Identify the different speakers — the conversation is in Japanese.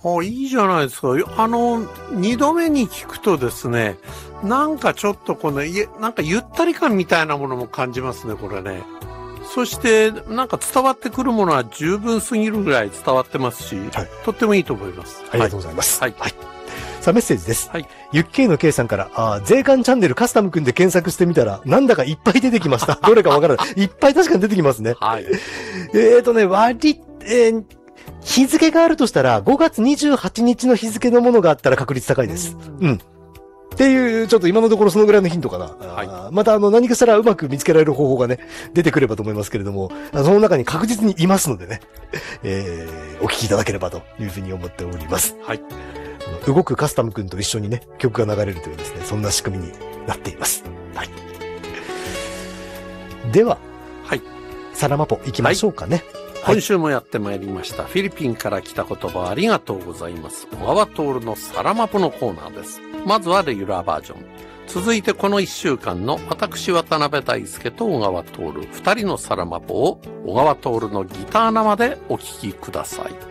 Speaker 1: あ、いいじゃないですか。二度目に聞くとですね、なんかちょっとなんかゆったり感みたいなものも感じますね、これね。そして、なんか伝わってくるものは十分すぎるぐらい伝わってますし、はい、とってもいいと思います。
Speaker 2: ありがとうございます。
Speaker 1: はい。はい。
Speaker 2: さあ、メッセージです。
Speaker 1: はい。
Speaker 2: ゆっけいの K さんから、税関チャンネルカスタムくんで検索してみたら、なんだかいっぱい出てきました。どれかわからない。いっぱい確かに出てきますね。
Speaker 1: はい。
Speaker 2: 日付があるとしたら、5月28日の日付のものがあったら確率高いです。うん。っていう、ちょっと今のところそのぐらいのヒントかな。はい、また何かしらうまく見つけられる方法がね、出てくればと思いますけれども、その中に確実にいますのでね、お聞きいただければというふうに思っております。
Speaker 1: はい。
Speaker 2: 動くカスタムくんと一緒にね、曲が流れるというですね、そんな仕組みになっています。はい。では、
Speaker 1: はい。
Speaker 2: サラマポ行きましょうかね。
Speaker 1: はい、今週もやってまいりました。フィリピンから来た言葉ありがとうございます。小川徹のサラマポのコーナーです。まずはレギュラーバージョン。続いてこの1週間の私渡辺大輔と小川徹、2人のサラマポを小川徹のギター生でお聴きください。